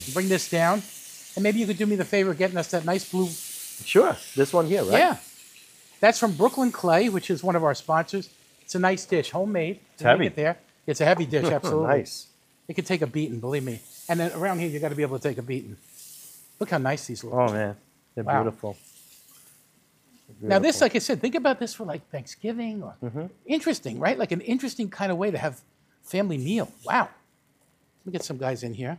Bring this down. And maybe you could do me the favor of getting us that nice blue. Sure. This one here, right? Yeah. That's from Brooklyn Clay, which is one of our sponsors. It's a nice dish, homemade. It's heavy. It there. It's a heavy dish, absolutely. Nice. It can take a beating, believe me. And then around here, you got to be able to take a beating. Look how nice these look. Oh, man. They're Wow. beautiful. Now this, like I said, think about this for like Thanksgiving or interesting, right? Like an interesting kind of way to have family meal. Wow. Let me get some guys in here.